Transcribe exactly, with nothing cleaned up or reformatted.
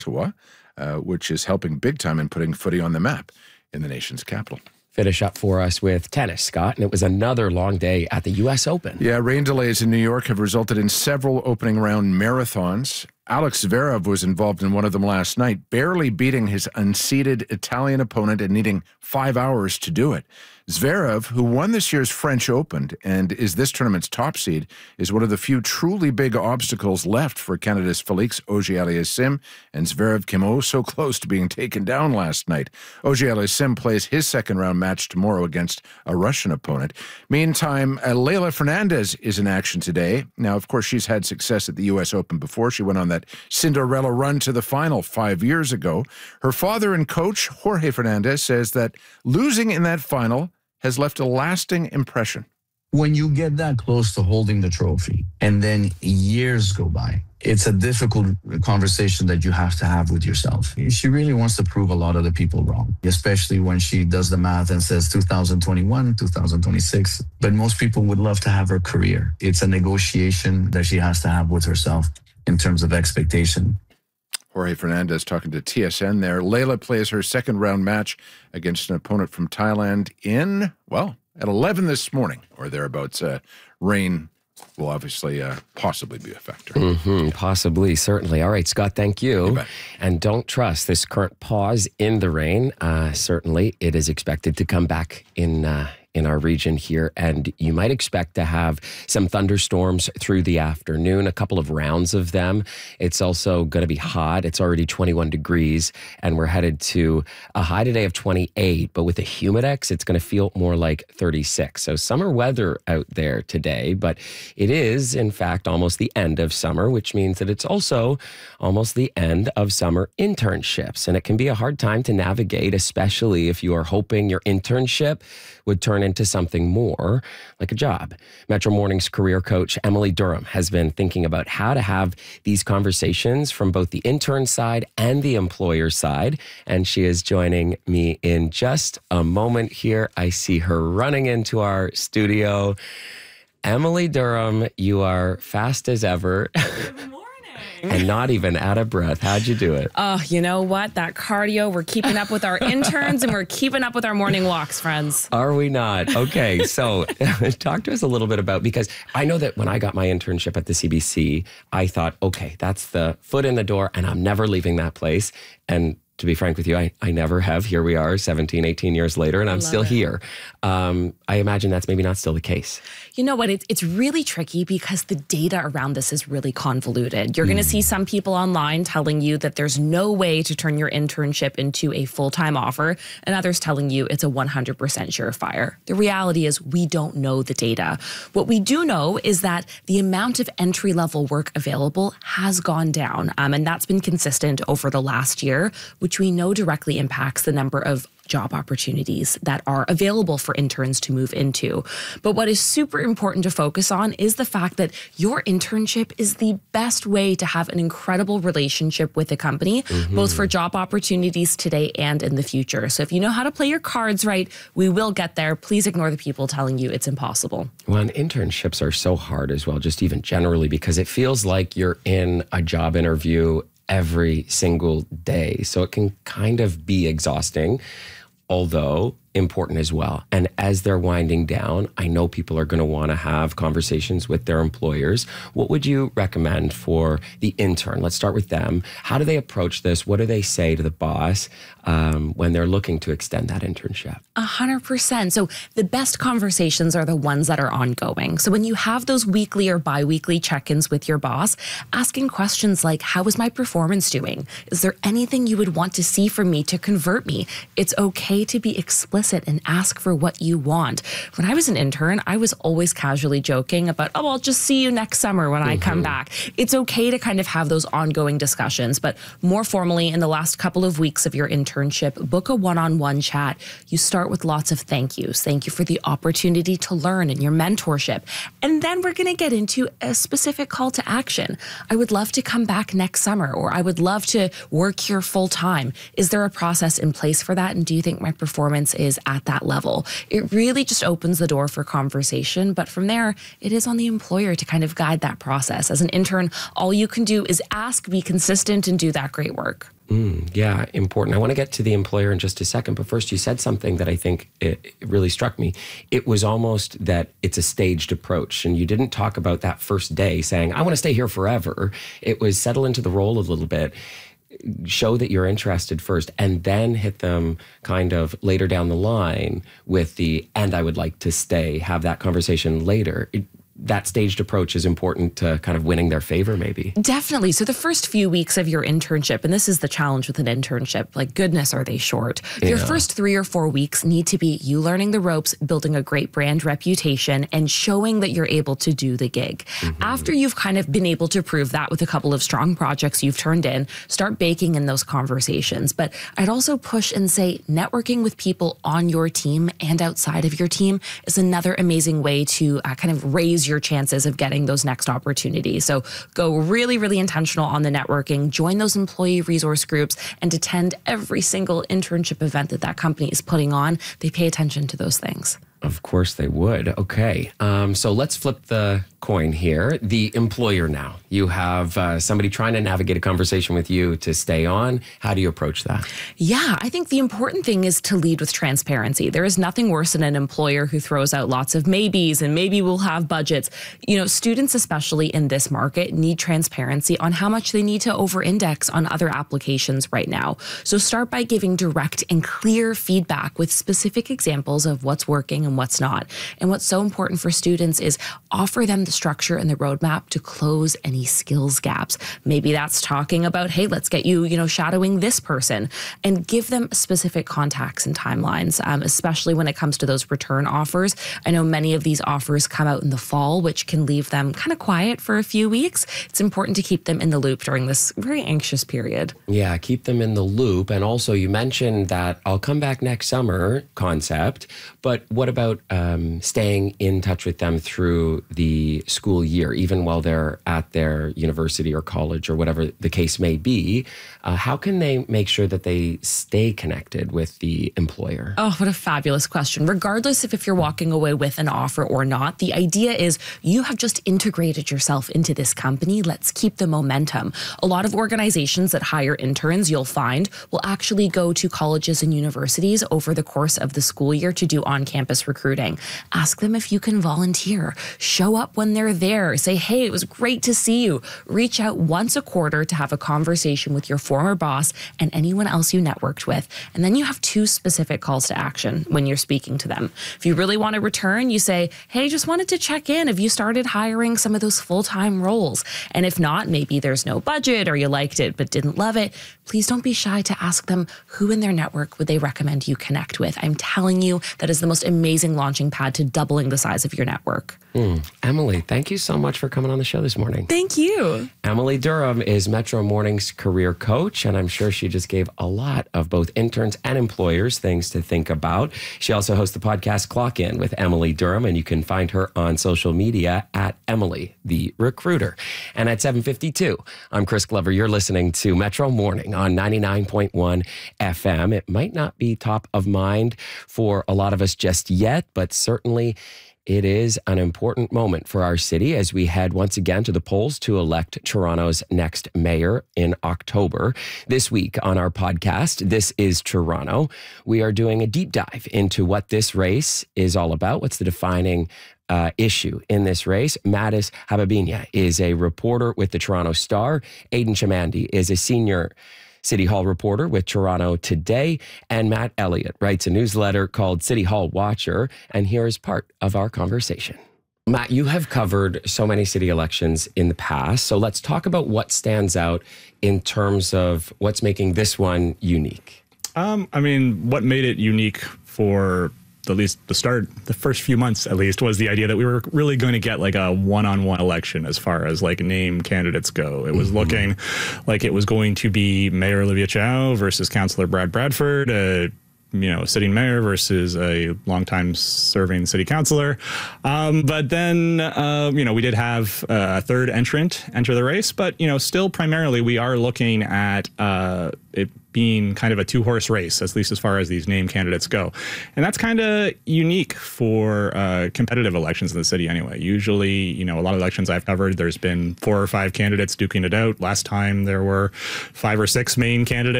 Ottawa, uh, which is helping big time in putting footy on the map in the nation's capital. Finish up for us with tennis, Scott, and it was another long day at the U S Open. Yeah, rain delays in New York have resulted in several opening round marathons. Alex Zverev was involved in one of them last night, barely beating his unseeded Italian opponent and needing five hours to do it. Zverev, who won this year's French Open and is this tournament's top seed, is one of the few truly big obstacles left for Canada's Felix Auger-Aliassime, and Zverev came oh so close to being taken down last night. Auger-Aliassime plays his second-round match tomorrow against a Russian opponent. Meantime, uh, Leylah Fernandez is in action today. Now, of course, she's had success at the U S Open before. She went on that Cinderella run to the final five years ago. Her father and coach, Jorge Fernandez, says that losing in that final has left a lasting impression. When you get that close to holding the trophy and then years go by, it's a difficult conversation that you have to have with yourself. She really wants to prove a lot of the people wrong, especially when she does the math and says two thousand twenty-one, two thousand twenty-six. But most people would love to have her career. It's a negotiation that she has to have with herself in terms of expectation. Jorge Fernandez talking to T S N there. Leylah plays her second round match against an opponent from Thailand in, well, at eleven this morning or thereabouts. Uh, rain will obviously uh, possibly be a factor. Mm-hmm, possibly, certainly. All right, Scott, thank you. You bet. And don't trust this current pause in the rain. Uh, certainly, it is expected to come back in uh, in our region here, and you might expect to have some thunderstorms through the afternoon, a couple of rounds of them. It's also going to be hot. It's already twenty-one degrees, and we're headed to a high today of twenty-eight, but with a humidex, it's going to feel more like thirty-six. So summer weather out there today, but it is, in fact, almost the end of summer, which means that it's also almost the end of summer internships, and it can be a hard time to navigate, especially if you are hoping your internship would turn into something more like a job. Metro Morning's career coach, Emily Durham, has been thinking about how to have these conversations from both the intern side and the employer side. And she is joining me in just a moment here. I see her running into our studio. Emily Durham, you are fast as ever. Good morning. And not even out of breath. How'd you do it? Oh, you know what? That cardio, we're keeping up with our interns and we're keeping up with our morning walks, friends. Are we not? Okay, so talk to us a little bit about, because I know that when I got my internship at the C B C, I thought, okay, that's the foot in the door and I'm never leaving that place. And to be frank with you, I, I never have. Here we are seventeen, eighteen years later, and I'm still it. here. Um, I imagine that's maybe not still the case. You know what? It, it's really tricky because the data around this is really convoluted. You're mm. going to see some people online telling you that there's no way to turn your internship into a full-time offer, and others telling you it's a one hundred percent surefire. The reality is we don't know the data. What we do know is that the amount of entry-level work available has gone down, um, and that's been consistent over the last year, which we know directly impacts the number of job opportunities that are available for interns to move into. But what is super important to focus on is the fact that your internship is the best way to have an incredible relationship with a company, mm-hmm. both for job opportunities today and in the future. So if you know how to play your cards right, we will get there. Please ignore the people telling you it's impossible. Well, and internships are so hard as well, just even generally, because it feels like you're in a job interview every single day. So it can kind of be exhausting, although important as well. And as they're winding down, I know people are going to want to have conversations with their employers. What would you recommend for the intern? Let's start with them. How do they approach this? What do they say to the boss um, when they're looking to extend that internship? A hundred percent. So the best conversations are the ones that are ongoing. So when you have those weekly or bi-weekly check-ins with your boss, asking questions like, how is my performance doing? Is there anything you would want to see from me to convert me? It's okay to be explicit and ask for what you want. When I was an intern, I was always casually joking about, oh, I'll just see you next summer when mm-hmm. I come back. It's okay to kind of have those ongoing discussions, but more formally, in the last couple of weeks of your internship, book a one-on-one chat. You start with lots of thank yous. Thank you for the opportunity to learn and your mentorship. And then we're going to get into a specific call to action. I would love to come back next summer, or I would love to work here full time. Is there a process in place for that? And do you think my performance is is at that level. It really just opens the door for conversation. But from there, it is on the employer to kind of guide that process. As an intern, all you can do is ask, be consistent, and do that great work. Mm, yeah, important. I want to get to the employer in just a second, but first you said something that I think it, it really struck me. It was almost that it's a staged approach, and you didn't talk about that first day saying, I want to stay here forever. It was settle into the role a little bit, show that you're interested first, and then hit them kind of later down the line with the, and I would like to stay, have that conversation later. It, that staged approach is important to kind of winning their favor, maybe. Definitely. So the first few weeks of your internship, and this is the challenge with an internship, like goodness, are they short? Yeah. Your first three or four weeks need to be you learning the ropes, building a great brand reputation, and showing that you're able to do the gig. Mm-hmm. After you've kind of been able to prove that with a couple of strong projects you've turned in, start baking in those conversations. But I'd also push and say networking with people on your team and outside of your team is another amazing way to uh, kind of raise your your chances of getting those next opportunities. So go really, really intentional on the networking, join those employee resource groups, and attend every single internship event that that company is putting on. They pay attention to those things. Of course they would. Okay. Um, so let's flip the coin here. The employer now. You have uh, somebody trying to navigate a conversation with you to stay on. How do you approach that? Yeah, I think the important thing is to lead with transparency. There is nothing worse than an employer who throws out lots of maybes and maybe we'll have budgets. You know, students, especially in this market, need transparency on how much they need to over-index on other applications right now. So start by giving direct and clear feedback with specific examples of what's working and what's not. And what's so important for students is offer them the structure and the roadmap to close any skills gaps. Maybe that's talking about, hey, let's get you, you know, shadowing this person, and give them specific contacts and timelines, um, especially when it comes to those return offers. I know many of these offers come out in the fall, which can leave them kind of quiet for a few weeks. It's important to keep them in the loop during this very anxious period. Yeah, keep them in the loop. And also you mentioned that I'll come back next summer concept, but what about um, staying in touch with them through the school year, even while they're at their university or college or whatever the case may be? Uh, how can they make sure that they stay connected with the employer? Oh, what a fabulous question. Regardless of if you're walking away with an offer or not, the idea is you have just integrated yourself into this company. Let's keep the momentum. A lot of organizations that hire interns, you'll find, will actually go to colleges and universities over the course of the school year to do on-campus recruiting. Ask them if you can volunteer. Show up when they're there. Say, hey, it was great to see you. Reach out once a quarter to have a conversation with your former boss and anyone else you networked with. And then you have two specific calls to action when you're speaking to them. If you really want to return, you say, hey, just wanted to check in. Have you started hiring some of those full-time roles? And if not, maybe there's no budget or you liked it but didn't love it. Please don't be shy to ask them who in their network would they recommend you connect with. I'm telling you, that is the most amazing launching pad to doubling the size of your network. Mm. Emily, thank you so much for coming on the show this morning. Thank you. Emily Durham is Metro Morning's career coach, and I'm sure she just gave a lot of both interns and employers things to think about. She also hosts the podcast Clock In with Emily Durham, and you can find her on social media at Emily the Recruiter. And at seven fifty-two, I'm Chris Glover. You're listening to Metro Morning on ninety-nine point one F M. It might not be top of mind for a lot of us just yet, but certainly it is an important moment for our city as we head once again to the polls to elect Toronto's next mayor in October. This week on our podcast, This is Toronto, we are doing a deep dive into what this race is all about. What's the defining uh, issue in this race? Mattis Hababinya is a reporter with the Toronto Star. Aidan Chamandi is a senior City Hall reporter with Toronto Today, and Matt Elliott writes a newsletter called City Hall Watcher, and here is part of our conversation. Matt, you have covered so many city elections in the past, so let's talk about what stands out in terms of what's making this one unique. Um, I mean, what made it unique for at least the start, the first few months at least, was the idea that we were really going to get like a one-on-one election as far as like name candidates go. It was mm-hmm. looking like it was going to be Mayor Olivia Chow versus Councillor Brad Bradford, uh, you know, a sitting mayor versus a longtime serving city councilor. Um, but then, uh, you know, we did have a third entrant enter the race, but, you know, still primarily we are looking at uh, it being kind of a two-horse race, at least as far as these name candidates go. And that's kind of unique for uh, competitive elections in the city anyway. Usually, you know, a lot of elections I've covered, there's been four or five candidates duking it out. Last time there were five or six main candidates.